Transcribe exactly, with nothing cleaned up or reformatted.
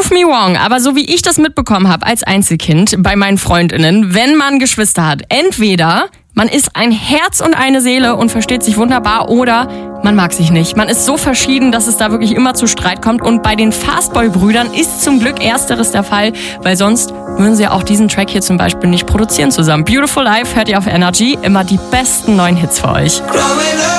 Prove me wrong, aber so wie ich das mitbekommen habe als Einzelkind bei meinen Freundinnen, wenn man Geschwister hat, entweder man ist ein Herz und eine Seele und versteht sich wunderbar oder man mag sich nicht. Man ist so verschieden, dass es da wirklich immer zu Streit kommt. Und bei den Fastboy-Brüdern ist zum Glück Ersteres der Fall, weil sonst würden sie auch diesen Track hier zum Beispiel nicht produzieren zusammen. Beautiful Life hört ihr auf Energy. Immer die besten neuen Hits für euch.